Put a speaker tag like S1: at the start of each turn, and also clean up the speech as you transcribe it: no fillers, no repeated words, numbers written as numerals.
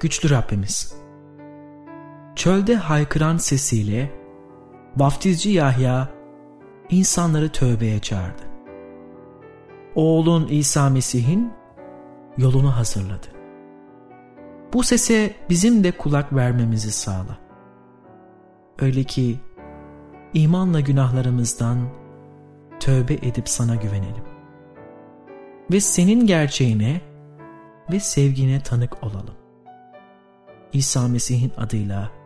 S1: güçlü Rabbimiz, çölde haykıran sesiyle vaftizci Yahya insanları tövbeye çağırdı. Oğlun İsa Mesih'in yolunu hazırladı. Bu sese bizim de kulak vermemizi sağla. Öyle ki imanla günahlarımızdan tövbe edip sana güvenelim. Ve senin gerçeğine ve sevgine tanık olalım. İsa Mesih'in adıyla